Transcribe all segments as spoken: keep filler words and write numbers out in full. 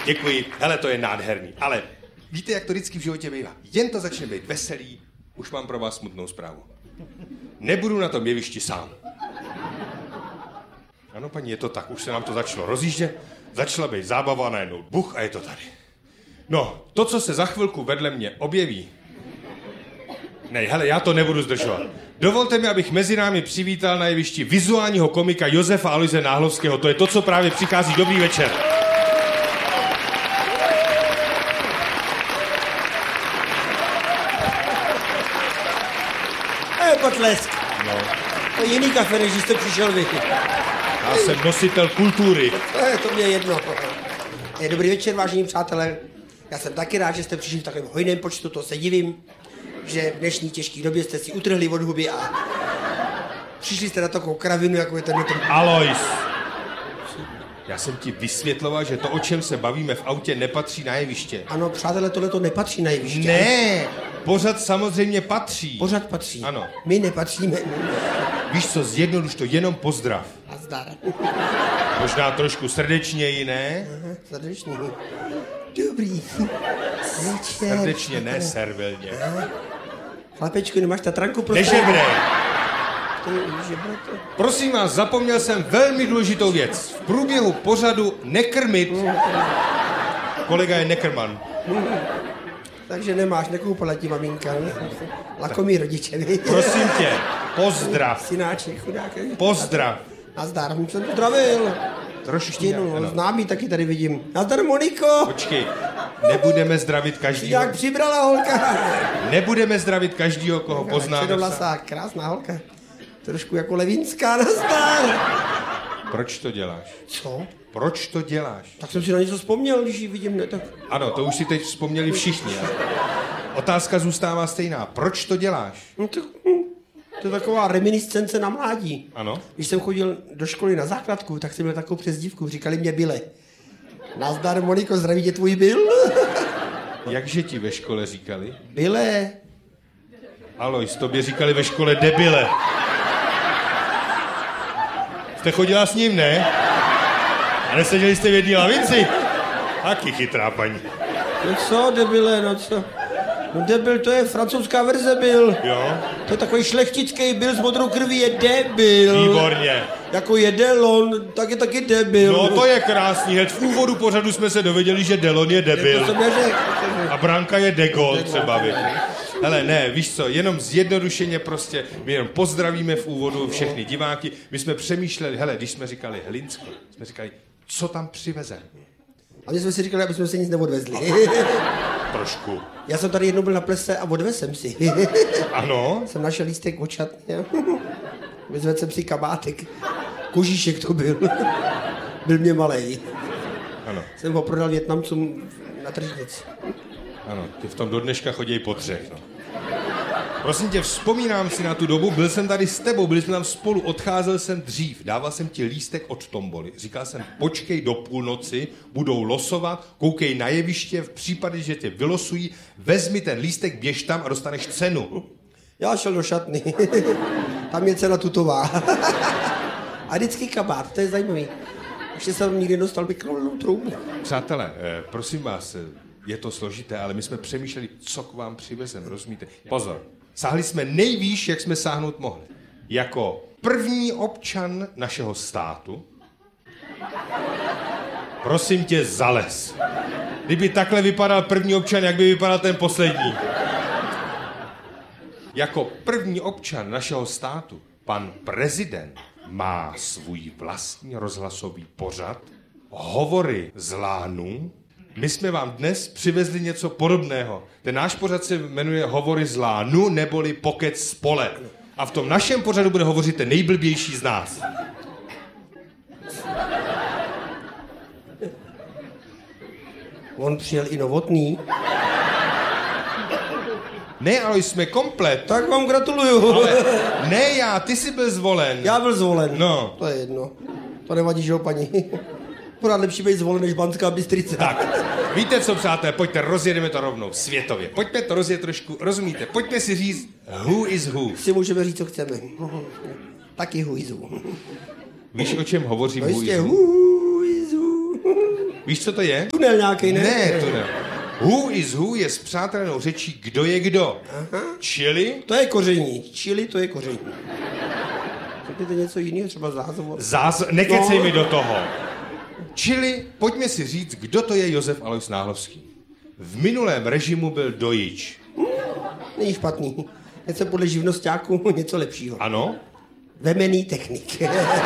Děkuji, hele, to je nádherný. Ale víte, jak to vždycky v životě bývá? Jen to začne být veselý, už mám pro vás smutnou zprávu. Nebudu na tom jevišti sám. Ano, paní, je to tak, už se nám to začalo rozjíždět, začala být zábava, najednou buch a je to tady. No, to, co se za chvilku vedle mě objeví... Ne, hele, já to nebudu zdržovat. Dovolte mi, abych mezi námi přivítal na jevišti vizuálního komika Josefa Aloise Náhlovského. To je to, co právě přichází. Dobrý večer. Eh, potlesk. No. To je jiný kafe, než jste přišel vy. Já jsem nositel kultury. Eh, to mě je jedno. Eh, dobrý večer, vážení přátelé. Já jsem taky rád, že jste přišli v takovém hojném počtu, to se divím, že v dnešní těžké době jste si utrhli od huby a přišli jste na takovou kravinu, jako je ten... Alois. Já jsem ti vysvětloval, že to, o čem se bavíme v autě, nepatří na jeviště. Ano, přátelé, tohle to nepatří na jeviště. Ne, pořad samozřejmě patří. Pořad patří. Ano. My nepatříme. Víš co, zjednoduš to, jenom pozdrav. A zdar. Možná trošku srdečněji, ne? Aha, srdečně. Dobrý. Večer. Srdečně, ne servilně. Chlapečku, nemáš tatranku pro Nežebrej. Nežebrej to. Prosím vás, zapomněl jsem velmi důležitou věc. V průběhu pořadu nekrmit. Kolega je nekrman. Takže nemáš, nekoupala ti maminka. Lakomí rodiče, víš? Prosím tě, pozdrav. Synáček, chudák. Pozdrav. Nazdar, jsem pozdravil. Trošku Ještě jednou, ano. známý taky tady vidím. Nazdar, Moniko. Počkej, nebudeme zdravit každýho. Jak přibrala holka. Nebudeme zdravit každýho, koho poznáme. Čedovlasá, krásná holka. Trošku jako Levinská, nazdar. Proč to děláš? Co? Proč to děláš? Tak jsem si na něco vzpomněl, když ji vidím, ne tak. Ano, to už si teď vzpomněli všichni. Ale otázka zůstává stejná. Proč to děláš? No to, to je taková reminiscence na mládí. Ano. Když jsem chodil do školy na základku, tak jsem měl takovou přezdívku, říkali mě Bile. Nazdar, Moniko, zdraví tě tvůj Bill. Jakže ti ve škole říkali? Bile. Alois, tobě říkali ve škole debile. Jste chodila s ním, ne? A neseděli jste v jedné lavici? Taky chytrá paní. No co, debile, no co? No debil, to je francouzská verze Bill. Jo? To je takový šlechtický Bill s modrou krví, je debil. Výborně. Jako je Delon, tak je taky debil. No to je krásný. Hned v úvodu pořadu jsme se dověděli, že Delon je To debil. jsem neřekl. A Branka je de Gaulle třeba. Vy. Hele, ne, víš co, jenom zjednodušeně prostě, my jenom pozdravíme v úvodu všechny diváky. My jsme přemýšleli, hele, když jsme říkali Hlinsko, jsme říkali, co tam přiveze? A my jsme si říkali, aby jsme se nic neodvezli. Trošku. Já jsem tady jednou byl na plese a odvezl jsem si. Ano? Jsem našel lístek očatně. Vyzvedl jsem si kabátek. Kožíšek to byl. Byl mě malej. Ano. Jsem ho prodal Vietnamcům na tržnici. Ano, ty v tom do dneška chodí po třech, no. Prosím tě, vzpomínám si na tu dobu, byl jsem tady s tebou, byli jsme tam spolu, odcházel jsem dřív, dával jsem ti lístek od tomboly, říkal jsem, počkej do půlnoci, budou losovat, koukej na jeviště, v případě, že tě vylosují, vezmi ten lístek, běž tam a dostaneš cenu. Já šel do šatny. Tam je cena tutová. A vždycky kabát, to je zajímavý. Ještě jsem nikdy dostal vykrolnou troubu. Přátelé, eh, prosím vás, je to složité, ale my jsme přemýšleli, co k vám přivezem, rozumíte? Pozor, sáhli jsme nejvýš, jak jsme sáhnout mohli. Jako první občan našeho státu, prosím tě, zales. Kdyby takhle vypadal první občan, jak by vypadal ten poslední? Jako první občan našeho státu, pan prezident má svůj vlastní rozhlasový pořad, hovory z lánů. My jsme vám dnes přivezli něco podobného. Ten náš pořad se jmenuje Hovory z lánu, neboli Pokec z pole. A v tom našem pořadu bude hovořit ten nejblbější z nás. On přijel i Novotný. Ne, ale jsme komplet. Tak vám gratuluju. Ale ne já, ty jsi byl zvolen. Já byl zvolen. No. To je jedno. To nevadí, že jo, paní. Pořád lepší být zvolen než Banská Bystrica. Tak, víte co, přátelé, pojďte, rozjedeme to rovnou, světově. Pojďme to rozjet trošku, rozumíte, pojďme si říct, who is who. Si můžeme říct, co chceme. Taky who is who. Víš, o čem hovořím, No who is jistě, who? who is who. Víš, co to je? Tunel nějaký, ne? Ne, tunel. Who is who je spřátelenou řečí kdo je kdo. Aha. Čili? To je koření. Čili to je koření. Řekněte něco jiného, třeba zázvor. Zás... Nekecej No. mi do toho. Čili pojďme si říct, kdo to je Josef Alois Náhlovský. V minulém režimu byl dojič. Není špatný. Něco podle živnosťáků, něco lepšího. Ano? Vemený technik.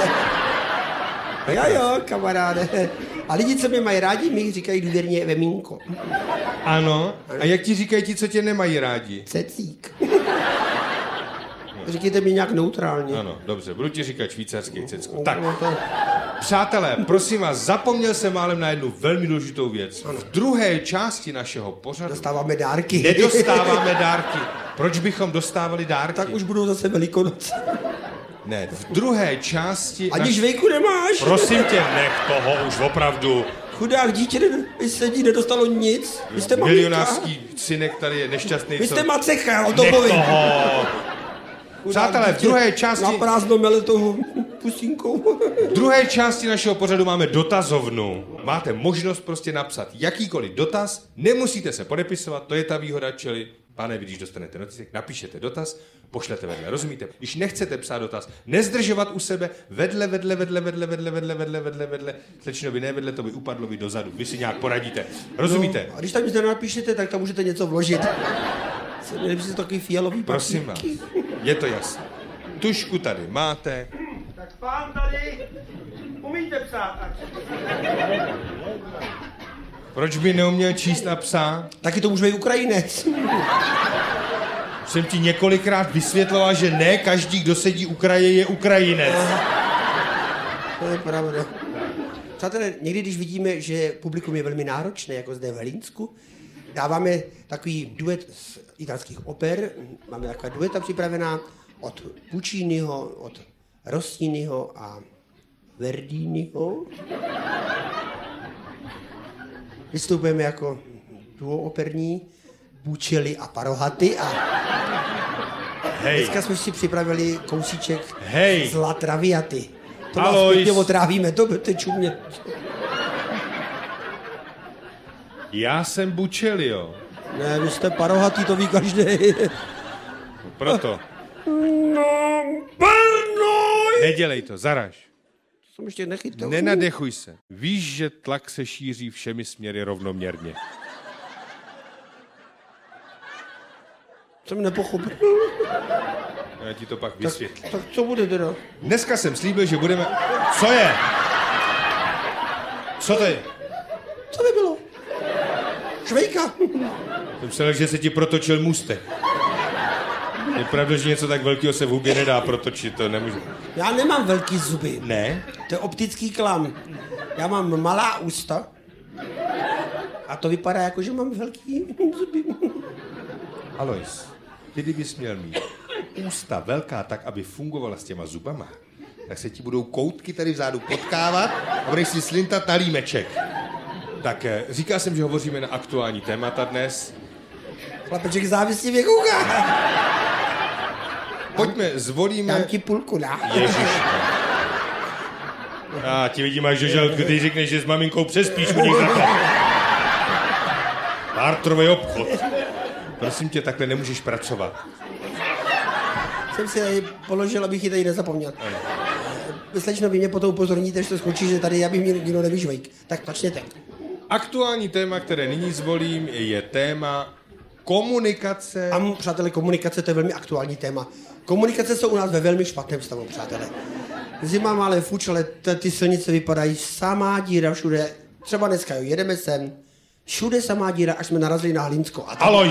Jo, jo, kamaráde. A lidi, co mě mají rádi, mi říkají důvěrně Vemínko. Ano. A jak ti říkají ti, co tě nemají rádi? Cecík. Říkejte mi nějak neutrálně. Ano, dobře, budu ti říkat švýcarský cecko. Tak, No, to... přátelé, prosím vás, zapomněl jsem málem na jednu velmi důležitou věc. V druhé části našeho pořadu Dostáváme dárky. nedostáváme dárky. Proč bychom dostávali dárky? Tak už budou zase Velikonoce. Ne, v druhé části... Ani žvejku nemáš? Prosím tě, nech toho už opravdu. Chudák dítě, vy sedí, nedostalo nic. Vy jste maminka. Milionářský synek tady je nešťastný. Vy co- jste macecha, o tom Nech povím. toho. Chudák Přátelé, v dítě druhé části... Na prázdno mele toho pusínkou. V druhé části našeho pořadu máme dotazovnu. Máte možnost prostě napsat jakýkoliv dotaz, nemusíte se podepisovat, to je ta výhoda, čili pane, vy, když dostanete noticek, napíšete dotaz, pošlete vedle, rozumíte? Když nechcete psát dotaz, nezdržovat u sebe, vedle, vedle, vedle, vedle, vedle, vedle, vedle, vedle, vedle, slečno, vy ne vedle, to by upadlo vy dozadu, vy si nějak poradíte, rozumíte? No, a když tam nic nenapíšete, tak tam můžete něco vložit. Jsem nejlepší jsou takový fialový Prosím vás, papírky. je to jasné. Tušku tady máte. Tak pán tady, umíte psát? Proč by neuměl číst a psát? Taky to může být Ukrajinec. Jsem ti několikrát vysvětloval, že ne každý, kdo sedí u kraje, je Ukrajinec. To je pravda. Přátelé, někdy, když vidíme, že publikum je velmi náročné, jako zde v Helínsku, dáváme takový duet z italských oper, máme taková dueta připravená od Pucciniho, od Rossiniho a Verdiniho. Vystupujeme jako duo operní, Bučely a Parohaty a Hej, dneska jsme si připravili kousíček Hej. z La Traviaty. To vás Alois. pěkně otrávíme, to budete čumět. já jsem Bučelio. Ne, vy jste Parohatý, to ví každý. Proto. No, Brnoj! Nedělej to, zaraž. Jsem ještě nechytal. Nenadechuj se. Víš, že tlak se šíří všemi směry rovnoměrně. Jsem nepochopil. Já ti to pak vysvětlím. Tak co bude teda? Dneska jsem slíbil, že budeme... Co je? Co to je? Co by bylo? Švejka. Jsem myslel, že se ti protočil můstek. Je pravda, že něco tak velkého se v hubě nedá protočit, to nemůžu. Já nemám velký zuby. Ne? To je optický klam. Já mám malá ústa. A to vypadá jako, že mám velký zuby. Alois, ty kdybys měl mít ústa velká tak, aby fungovala s těma zubama, tak se ti budou koutky tady vzadu potkávat a budeš si slintat na límeček. Tak eh, říkal jsem, že hovoříme na aktuální témata dnes. Chlapeček závislivě kouká. Pojďme, zvolíme... Dám ti půlku, dá. Ježiš. A ti vidím až do žaludku, ty řekneš, že s maminkou přespíš u nich za to. Bartrový obchod. Prosím tě, takhle nemůžeš pracovat. Jsem si tady položil, abych ji tady nezapomněl. Slečno, vy mě potom upozorníte, že to skončí, že tady já bych měl nikdo nevyžvejk. Tak začněte. Aktuální téma, které nyní zvolím, je téma komunikace. A přátelé, komunikace, to je velmi aktuální téma. Komunikace jsou u nás ve velmi špatném stavu, přátelé. Zima má ale fuč, ale t- ty silnice vypadají samá díra všude. Třeba dneska, jo, jedeme sem, všude samá díra, až jsme narazili na Hlínsko. A tady, Alois!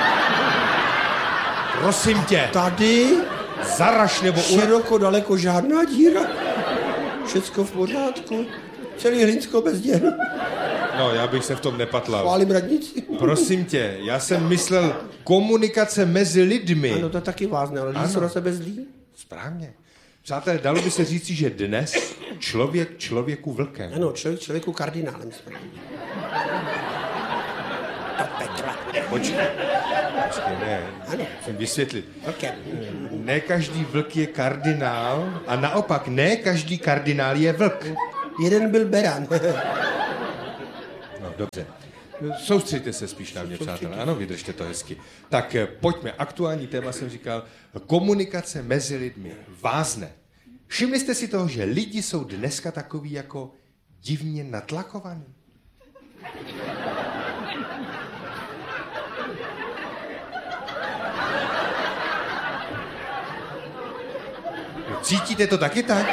Prosím tě, tady zaraž nebo u... široko, daleko, žádná díra. Všecko v pořádku. Celý Hlínsko bez děr. No, já bych se v tom nepatlal. Chválím radnici. Prosím tě, já jsem myslel komunikace mezi lidmi. Ano, to je taky vázne, ale lidi Ano. jsou na sebe zlí. Správně. Přátelé, dalo by se říci, že dnes člověk člověku vlkem. Ano, člověk člověku kardinálem správně. Do pekla. Počkej. Počkej, ne. Ano. Musím vysvětlit. Okay. Ne každý vlk je kardinál a naopak ne každý kardinál je vlk. Jeden byl beran. Ano, dobře. Soustřeďte se spíš na mě, přátelé. Ano, vydržte to hezky. Tak pojďme. Aktuální téma jsem říkal. Komunikace mezi lidmi. Vázne. Všimli jste si toho, že lidi jsou dneska takový jako divně natlakovaný? No, cítíte to taky tak?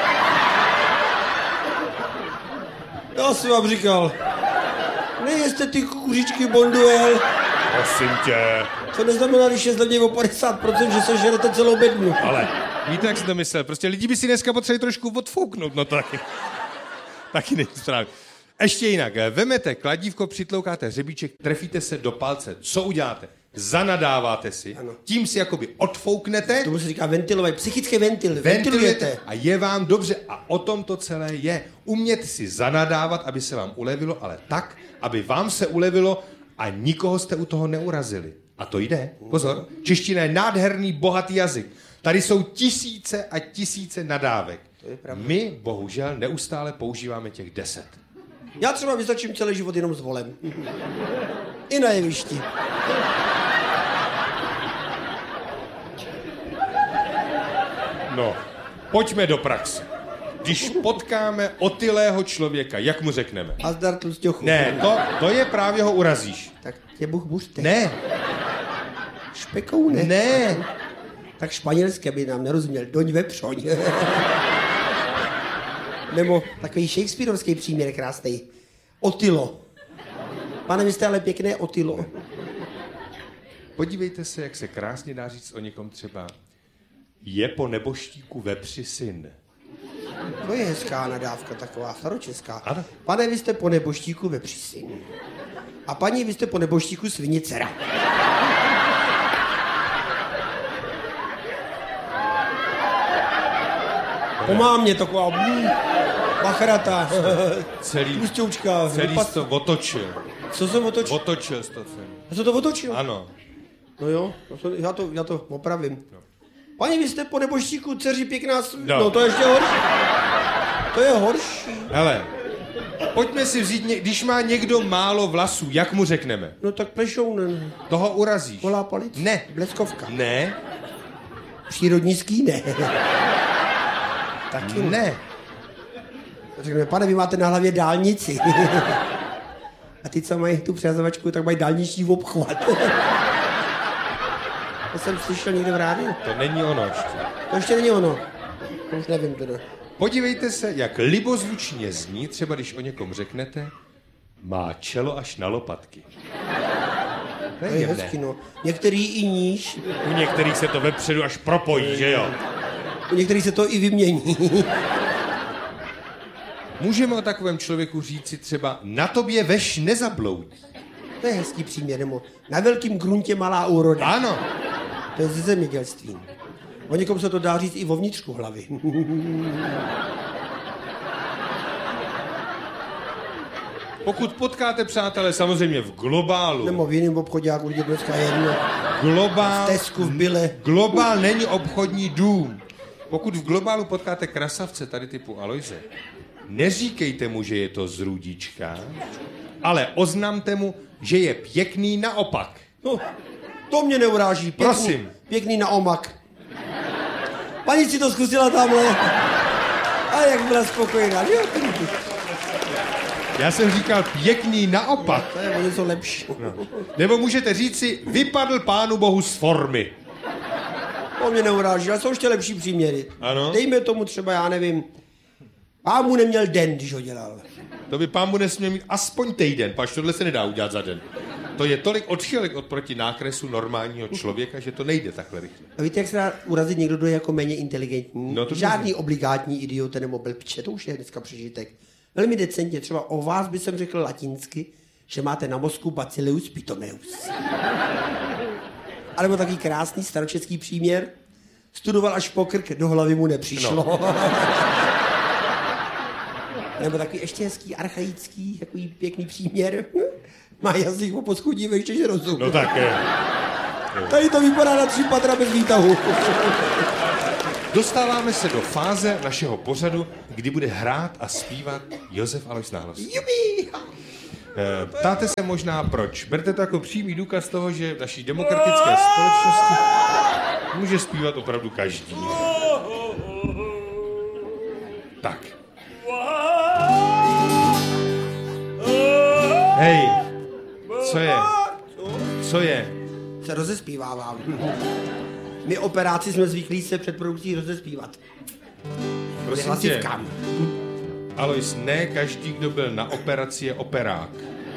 Já jsem vám říkal, nejeste ty kukuřičky Bonduel. Prosím tě. To neznamená, když je zlevně o padesát procent, že se žerete celou bednu. Ale víte, jak jsem to myslel? Prostě lidi by si dneska potřebovali trošku odfouknout, no to taky. Taky není správně. Ještě jinak, vemete kladívko, přitloukáte hřebíček, trefíte se do palce. Co uděláte? Zanadáváte si, ano. Tím si jakoby odfouknete. Tomu se říká ventilovat, psychický ventil, ventilujete ventilujete. A je vám dobře. A o tom to celé je. Umět si zanadávat, aby se vám ulevilo, ale tak, aby vám se ulevilo a nikoho jste u toho neurazili. A to jde. Pozor, čeština je nádherný, bohatý jazyk. Tady jsou tisíce a tisíce nadávek. My, bohužel, neustále používáme těch deset. Já třeba vystačím celý život jenom s volem. I na jevišti. No, pojďme do praxe. Když potkáme otylého člověka, jak mu řekneme? A zdar tlusťochu. Ne, to, to je právě ho urazíš. Tak tě Bůh buřte. Ne. Špekou ne. Ne. Tak španělské by nám nerozuměl. Doň vepřoň. Nebo takový shakespearovský příměr krásný. Otylo. Pane, vy jste ale pěkné Otylo. Podívejte se, jak se krásně dá říct o někom třeba. Je po neboštíku vepři syn. To je hezká nadávka, taková staročeská. Ano. Pane, vy jste po neboštíku vepři syn. A paní, vy jste po neboštíku svině dcera. Pomá mě taková blů, bachrata, celý, tlusťoučka. Celý jsi to otočil. Co jsem otočil? Otočil jsi to celý. Já jsem to otočil? Ano. No jo, já to, já to opravím. No. Paní, vy jste po neboštíku dceři pěkná... Sv... No. no to je ještě horší. To je horší. Hele, pojďme si vzít, ně... když má někdo málo vlasů, jak mu řekneme? No tak plešounen. Toho urazíš. Holá palic? Ne. Bleskovka? Ne. Přírodní ský? Ne. Taky ne. Řekneme, pane, vy máte na hlavě dálnici. A ty, co mají tu přehazovačku, tak mají dálniční obchvat. To jsem slyšel někde v rádiu. To není ono ještě. To ještě není ono. To už nevím teda. Podívejte se, jak libozvučně zní, třeba když o někom řeknete, má čelo až na lopatky. To je hezky, no. Některý i níž. U některých se to vepředu až propojí, že jo? U některých se to i vymění. Můžeme o takovém člověku říci třeba, na tobě veš nezabloudí. To je hezký příměr, nebo na velkým gruntě malá úroda. Ano. To je ze zemědělství. O někom se to dá říct i o vnitřku hlavy. Pokud potkáte, přátelé, samozřejmě v globálu. Nebo v jiném obchodě, jak určitě dneska jedno. Globál. V Tesku, v Bile. Globál není obchodní dům. Pokud v globálu potkáte krasavce tady typu Alojze, neříkejte mu, že je to z Růdička, ale oznamte mu, že je pěkný naopak. No, to mě neuráží. Pěkný, Prosím. Pěkný na omak. Paní si to zkusila tamhle. A jak byla spokojená. Jo, já jsem říkal pěkný naopak. To je o něco lepší. No. Nebo můžete říci, vypadl pánu bohu z formy. To mě neuráží, ale jsou ještě lepší příměry. Ano. Dejme tomu třeba, já nevím, pán mu neměl den, když ho dělal. To by pán mu nesměl mít aspoň týden, pač tohle se nedá udělat za den. To je tolik odchylek oproti nákresu normálního člověka, že to nejde takhle rychle. A víte, jak se dá urazit někdo, kdo je jako méně inteligentní? No, to žádný obligátní idiot nebo blbče, to už je dneska přežitek. Velmi decentně, třeba o vás by jsem řekl latinsky, že máte na mozku bacillus pitomeus. A nebo takový krásný staročeský příměr. Studoval až po krk, do hlavy mu nepřišlo. No. Nebo takový ještě hezký, archaický, takový pěkný příměr. Má jazyk o poschudí vejště, že rozum. No tak je. Tady to vypadá na tři patra bez výtahu. Dostáváme se do fáze našeho pořadu, kdy bude hrát a zpívat Josef Alojz Nahlas. Jubi! Ptáte se možná proč. Berte to jako přímý důkaz toho, že v naší demokratické společnosti může zpívat opravdu každý. Tak. Hej, co je? Co je? Se rozespívávám. My operáci jsme zvyklí se před produkcí rozespívat. Prosím tě, Alois, ne každý, kdo byl na operaci, je operák.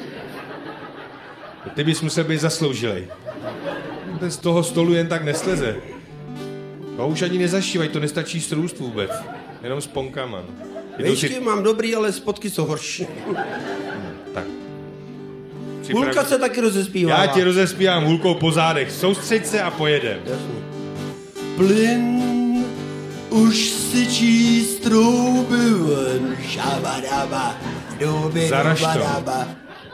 Ty bys musel být zasloužilej. Ten z toho stolu jen tak nesleze. To už ani nezašívají, to nestačí srůst vůbec. Jenom s ponkama. Ještě si... mám dobrý, ale spotky jsou horší. Tak. Připrav... Hulka se taky rozespívá. Já ti rozespívám hulkou po zádech. Soustřeď se a pojedem. Jasně. Plyn už syčí z trouby ven. Šabadaba, doby, Zarašto.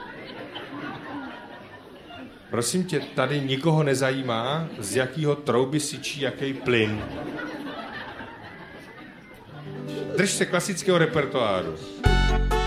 Prosím tě, tady nikoho nezajímá, z jakého trouby syčí jaký plyn. Drž se klasického repertoáru.